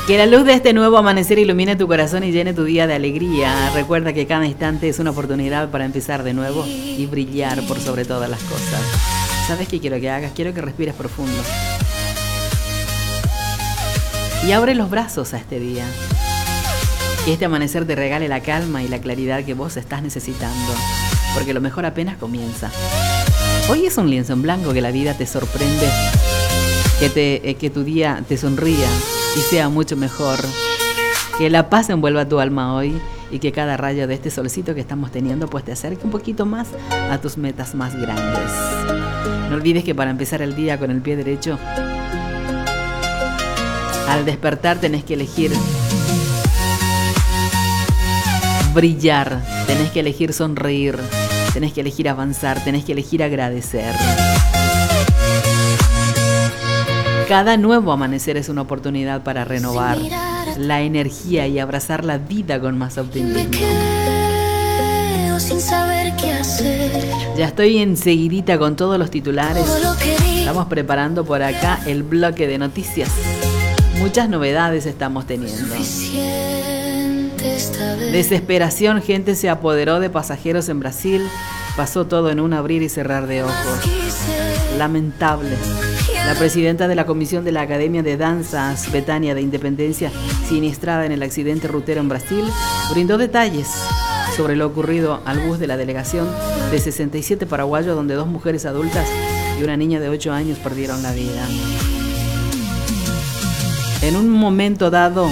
Que la luz de este nuevo amanecer ilumine tu corazón y llene tu día de alegría. Recuerda que cada instante es una oportunidad para empezar de nuevo y brillar por sobre todas las cosas. ¿Sabes qué quiero que hagas? Quiero que respires profundo. Y abre los brazos a este día. Que este amanecer te regale la calma y la claridad que vos estás necesitando. Porque lo mejor apenas comienza. Hoy es un lienzo en blanco que la vida te sorprende. Que tu día te sonría y sea mucho mejor. Que la paz envuelva tu alma hoy y que cada rayo de este solcito que estamos teniendo pues te acerque un poquito más a tus metas más grandes. No olvides que para empezar el día con el pie derecho, al despertar tenés que elegir brillar, tenés que elegir sonreír, tenés que elegir avanzar, tenés que elegir agradecer. Cada nuevo amanecer es una oportunidad para renovar la energía y abrazar la vida con más optimismo. Ya estoy enseguidita con todos los titulares. Estamos preparando por acá el bloque de noticias. Muchas novedades estamos teniendo. Desesperación, gente se apoderó de pasajeros en Brasil. Pasó todo en un abrir y cerrar de ojos. Lamentable. La presidenta de la Comisión de la Academia de Danzas, Betania de Independencia, siniestrada en el accidente rutero en Brasil, brindó detalles sobre lo ocurrido al bus de la delegación de 67 paraguayos, donde 2 mujeres adultas y una niña de 8 años perdieron la vida. En un momento dado,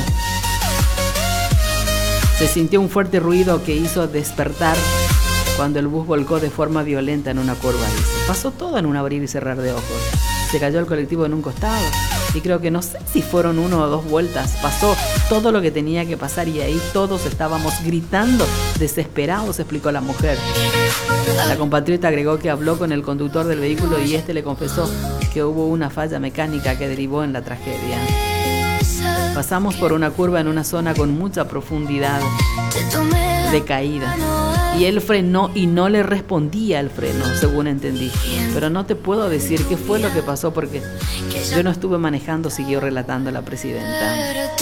se sintió un fuerte ruido que hizo despertar cuando el bus volcó de forma violenta en una curva. Pasó todo en un abrir y cerrar de ojos. Se cayó el colectivo en un costado y creo que no sé si fueron 1 o 2 vueltas. Pasó todo lo que tenía que pasar y ahí todos estábamos gritando, desesperados, explicó la mujer. La compatriota agregó que habló con el conductor del vehículo y este le confesó que hubo una falla mecánica que derivó en la tragedia. Pasamos por una curva en una zona con mucha profundidad de caída y él frenó y no le respondía el freno, según entendí. Pero no te puedo decir qué fue lo que pasó porque yo no estuve manejando, siguió relatando la presidenta.